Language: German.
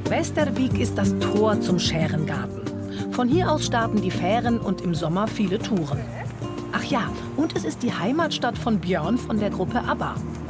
Västervik ist das Tor zum Schärengarten. Von hier aus starten die Fähren und im Sommer viele Touren. Ach ja, und es ist die Heimatstadt von Björn von der Gruppe ABBA.